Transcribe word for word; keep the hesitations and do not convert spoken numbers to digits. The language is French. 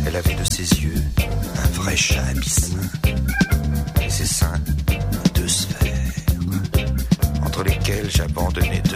Elle avait de ses yeux un vrai chat abyssin. Et ses seins, deux sphères, entre lesquelles j'abandonnais deux